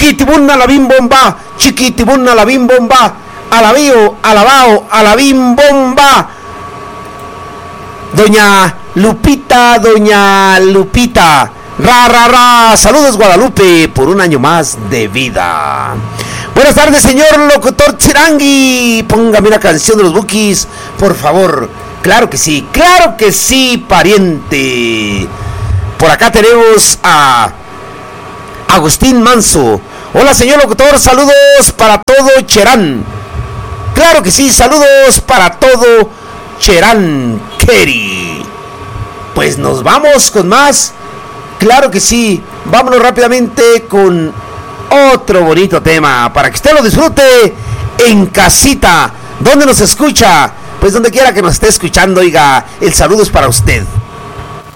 chiquitibuna la bim bomba, chiquitibuna la bim bomba, alabío, alabao, alabim bomba. Doña Lupita, ra, saludos Guadalupe por un año más de vida. Buenas tardes, señor locutor Chirangui, póngame una canción de los Bukis, por favor. Claro que sí, pariente. Por acá tenemos a Agustín Manso. Hola, señor locutor, saludos para todo Cherán. Claro que sí, saludos para todo Cherán Kerry. Pues nos vamos con más. Claro que sí, vámonos rápidamente con otro bonito tema para que usted lo disfrute en casita. ¿Dónde nos escucha? Pues donde quiera que nos esté escuchando, oiga, el saludo es para usted.